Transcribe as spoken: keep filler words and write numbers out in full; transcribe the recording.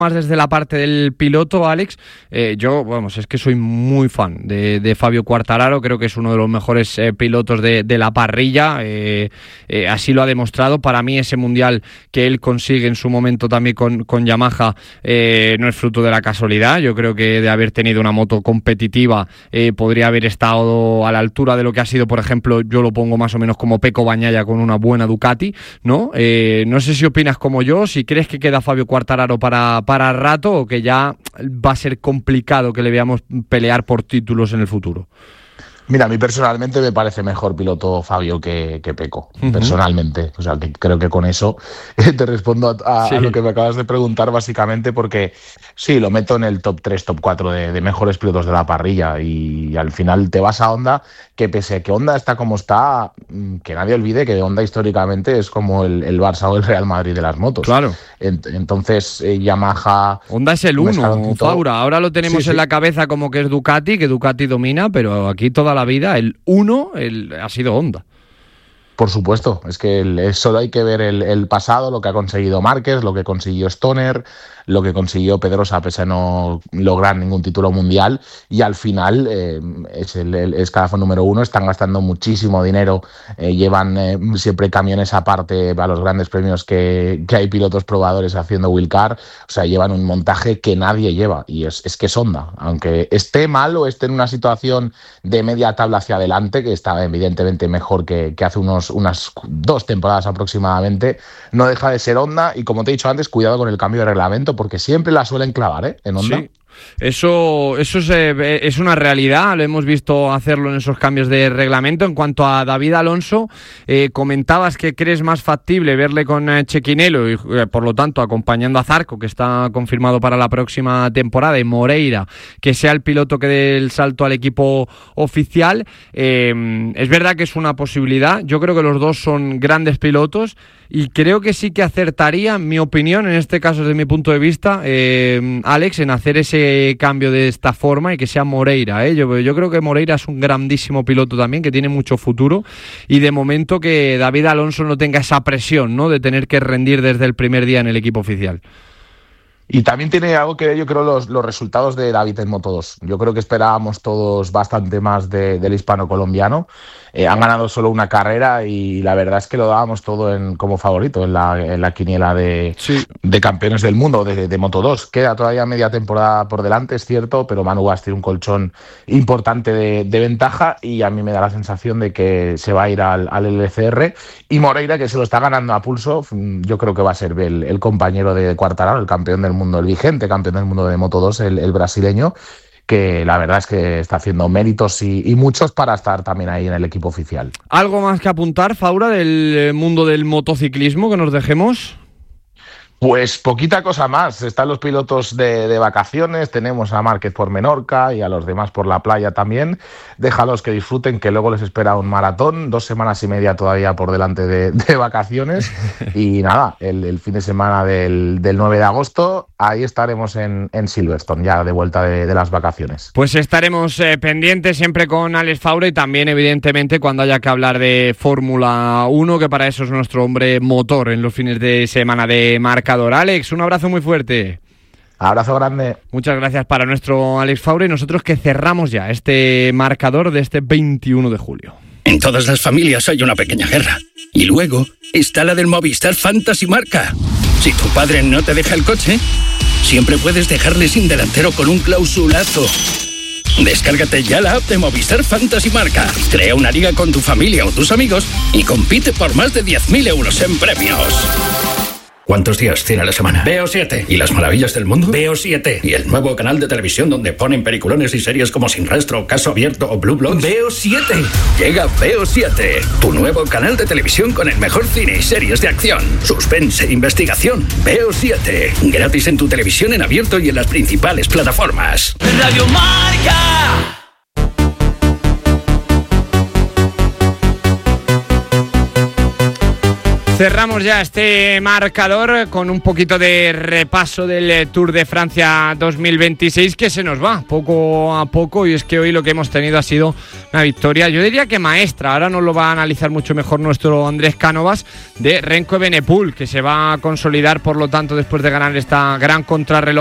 Más desde la parte del piloto, Alex, eh, yo, vamos, es que soy muy fan de, de Fabio Quartararo, creo que es uno de los mejores eh, pilotos de, de la parrilla, eh, eh, así lo ha demostrado. Para mí ese mundial que él consigue en su momento también con, con Yamaha eh, no es fruto de la casualidad. Yo creo que de haber tenido una moto competitiva eh, podría haber estado a la altura de lo que ha sido, por ejemplo, yo lo pongo más o menos como Pecco Bagnaia con una buena Ducati, ¿no? Eh, no sé si opinas como yo, si crees que queda Fabio Quartararo para... para rato o que ya va a ser complicado que le veamos pelear por títulos en el futuro. Mira, a mí personalmente me parece mejor piloto Fabio que, que Pecco, uh-huh. personalmente. O sea, que creo que con eso te respondo a, a, sí. a lo que me acabas de preguntar, básicamente, porque sí, lo meto en el top tres, top cuatro de, de mejores pilotos de la parrilla, y al final te vas a Honda, que pese a que Honda está como está, que nadie olvide que Honda históricamente es como el, el Barça o el Real Madrid de las motos. Claro. Entonces, eh, Yamaha... Honda es el uno, Faura. Ahora lo tenemos sí, sí. en la cabeza como que es Ducati, que Ducati domina, pero aquí toda la vida el uno el, ha sido Honda. Por supuesto, es que el, solo hay que ver el, el pasado, lo que ha conseguido Márquez, lo que consiguió Stoner, lo que consiguió Pedrosa pese a no lograr ningún título mundial, y al final eh, es el, el escalafón número uno. Están gastando muchísimo dinero, eh, llevan eh, siempre camiones aparte para los grandes premios que, que hay pilotos probadores haciendo wheelcar, o sea, llevan un montaje que nadie lleva, y es, es que es Honda, aunque esté mal o esté en una situación de media tabla hacia adelante, que está evidentemente mejor que, que hace unos unas dos temporadas aproximadamente, no deja de ser Honda. Y como te he dicho antes, cuidado con el cambio de reglamento, porque siempre la suelen clavar, ¿eh? En Honda. Sí. Eso, eso es, eh, es una realidad, lo hemos visto hacerlo en esos cambios de reglamento. En cuanto a David Alonso, eh, comentabas que crees más factible verle con eh, Cecchinello y eh, por lo tanto acompañando a Zarco, que está confirmado para la próxima temporada, y Moreira, que sea el piloto que dé el salto al equipo oficial. Eh, es verdad que es una posibilidad, yo creo que los dos son grandes pilotos, y creo que sí que acertaría, en mi opinión, en este caso desde mi punto de vista, eh, Alex, en hacer ese cambio de esta forma y que sea Moreira. ¿eh? Yo, yo creo que Moreira es un grandísimo piloto también, que tiene mucho futuro, y de momento que David Alonso no tenga esa presión, ¿no?, de tener que rendir desde el primer día en el equipo oficial. Y también tiene algo que ver, yo creo, los, los resultados de David en Moto dos. Yo creo que esperábamos todos bastante más de, del hispano-colombiano. Eh, han ganado solo una carrera y la verdad es que lo dábamos todo en, como favorito en la, en la quiniela de, sí. de campeones del mundo de, de Moto dos. Queda todavía media temporada por delante, es cierto, pero Manu Guas tiene un colchón importante de, de ventaja, y a mí me da la sensación de que se va a ir al, al L C R. Y Moreira, que se lo está ganando a pulso, yo creo que va a ser el, el compañero de Quartararo, el campeón del mundo, el vigente campeón del mundo de Moto dos, el, el brasileño, que la verdad es que está haciendo méritos y, y muchos para estar también ahí en el equipo oficial. ¿Algo más que apuntar, Faura, del mundo del motociclismo que nos dejemos? Pues poquita cosa más. Están los pilotos de, de vacaciones, tenemos a Márquez por Menorca y a los demás por la playa también. Déjalos que disfruten, que luego les espera un maratón, dos semanas y media todavía por delante de, de vacaciones. Y nada, el, el fin de semana del, del nueve de agosto, ahí estaremos en, en Silverstone, ya de vuelta de, de las vacaciones. Pues estaremos eh, pendientes siempre con Alex Faura, y también evidentemente cuando haya que hablar de Fórmula uno, que para eso es nuestro hombre motor en los fines de semana de marca. Alex, un abrazo muy fuerte. Abrazo grande. Muchas gracias para nuestro Alex Faura, y nosotros que cerramos ya este marcador de este veintiuno de julio. En todas las familias hay una pequeña guerra. Y luego está la del Movistar Fantasy Marca. Si tu padre no te deja el coche, siempre puedes dejarle sin delantero con un clausulazo. Descárgate ya la app de Movistar Fantasy Marca. Crea una liga con tu familia o tus amigos y compite por más de diez mil euros en premios. ¿Cuántos días tiene la semana? Veo siete. ¿Y las maravillas del mundo? Veo siete. ¿Y el nuevo canal de televisión donde ponen peliculones y series como Sin Rastro, Caso Abierto o Blue Bloods? Veo siete. Llega Veo siete, tu nuevo canal de televisión con el mejor cine y series de acción, suspense e investigación. Veo siete. Gratis en tu televisión en abierto y en las principales plataformas. Radio Marca. Cerramos ya este marcador con un poquito de repaso del Tour de Francia dos mil veintiséis, que se nos va poco a poco, y es que hoy lo que hemos tenido ha sido una victoria, yo diría que maestra, ahora nos lo va a analizar mucho mejor nuestro Andrés Cánovas, de Remco Evenepoel, que se va a consolidar por lo tanto después de ganar esta gran contrarreloj